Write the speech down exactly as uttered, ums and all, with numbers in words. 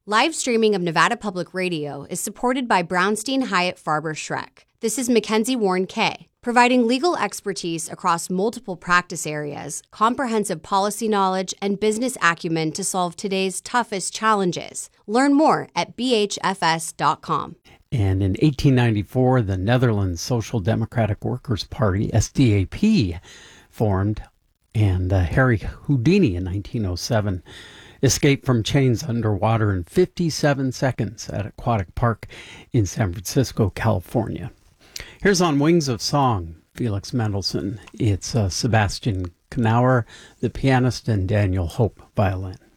Live streaming of Nevada Public Radio is supported by Brownstein Hyatt Farber Schreck. This is Mackenzie Warren Kay, providing legal expertise across multiple practice areas, comprehensive policy knowledge, and business acumen to solve today's toughest challenges. Learn more at b h f s dot com. And in eighteen ninety-four, the Netherlands Social Democratic Workers' Party, S D A P, formed, and uh, Harry Houdini in nineteen oh seven escaped from chains underwater in fifty-seven seconds at Aquatic Park in San Francisco, California. Here's On Wings of Song, Felix Mendelssohn. It's uh, Sebastian Knauer, the pianist, and Daniel Hope, violin.